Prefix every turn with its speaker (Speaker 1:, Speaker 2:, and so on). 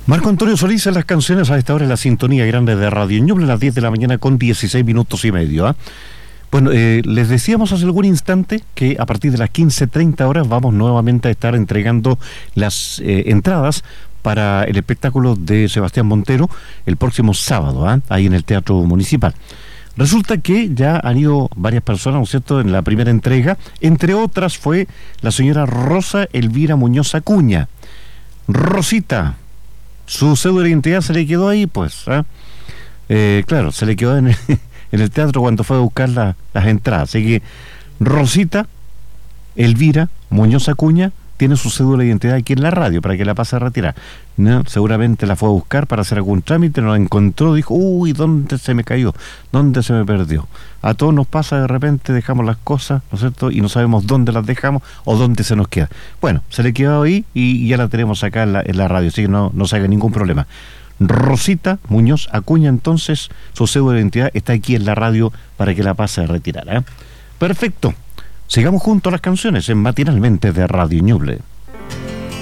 Speaker 1: Marco Antonio Solís en las canciones a esta hora en la sintonía grande de Radio Ñuble a las 10 de la mañana con 16 minutos y medio. ¿Ah? Bueno, les decíamos hace algún instante que a partir de las 15:30 horas vamos nuevamente a estar entregando las entradas para el espectáculo de Sebastián Montero el próximo sábado, ahí en el Teatro Municipal. Resulta que ya han ido varias personas, ¿no es cierto?, en la primera entrega. Entre otras fue la señora Rosa Elvira Muñoz Acuña. Rosita, su cédula de identidad se le quedó ahí, pues. Claro, se le quedó en el teatro cuando fue a buscar las entradas. Así que Rosita Elvira Muñoz Acuña tiene su cédula de identidad aquí en la radio para que la pase a retirar. No, seguramente la fue a buscar para hacer algún trámite, no la encontró, dijo, uy, ¿dónde se me cayó? ¿Dónde se me perdió? A todos nos pasa de repente, dejamos las cosas, ¿no es cierto? Y no sabemos dónde las dejamos o dónde se nos queda. Bueno, se le quedó ahí y ya la tenemos acá en la radio, así que no se haga ningún problema. Rosita Muñoz Acuña, entonces, su cédula de identidad está aquí en la radio para que la pase a retirar. Perfecto. Sigamos juntos a las canciones en Matinalmente de Radio Ñuble.